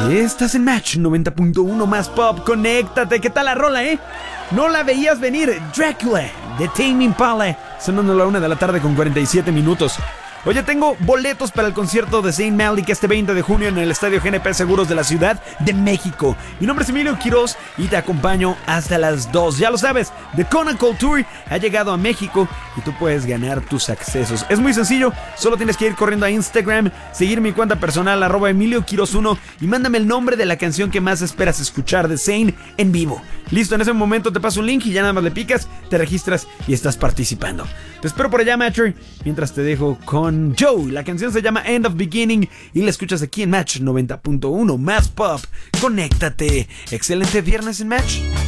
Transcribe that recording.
Estás en Match 90.1 más pop, conéctate. ¿Qué tal la rola, No la veías venir. Dracula de Tame Impala, sonando a la 1 de la tarde con 47 minutos. Oye, tengo boletos para el concierto de Zayn Malik este 20 de junio en el Estadio GNP Seguros de la Ciudad de México. Mi nombre es Emilio Quiroz y te acompaño hasta las 2. Ya lo sabes, The Conacle Tour ha llegado a México y tú puedes ganar tus accesos. Es muy sencillo, solo tienes que ir corriendo a Instagram, seguir mi cuenta personal @EmilioQuiroz1 y mándame el nombre de la canción que más esperas escuchar de Zayn en vivo. Listo, en ese momento te paso un link y ya nada más le picas, te registras y estás participando. Te espero por allá, Matcher, mientras te dejo con Joe. La canción se llama End of Beginning y la escuchas aquí en Match 90.1 más pop. Conéctate. Excelente viernes en Match.